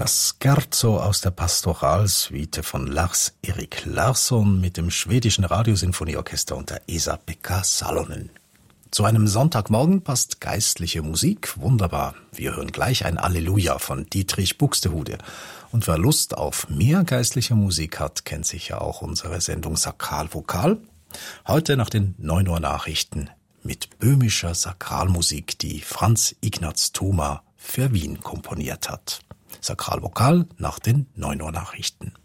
Das Scherzo aus der Pastoralsuite von Lars-Erik Larsson mit dem schwedischen Radiosinfonieorchester und der Esa-Pekka Salonen. Zu einem Sonntagmorgen passt geistliche Musik wunderbar. Wir hören gleich ein Alleluja von Dietrich Buxtehude. Und wer Lust auf mehr geistliche Musik hat, kennt sicher auch unsere Sendung Sakralvokal. Heute nach den 9 Uhr Nachrichten mit böhmischer Sakralmusik, die Franz Ignaz Thoma für Wien komponiert hat. Sakralvokal nach den 9 Uhr Nachrichten.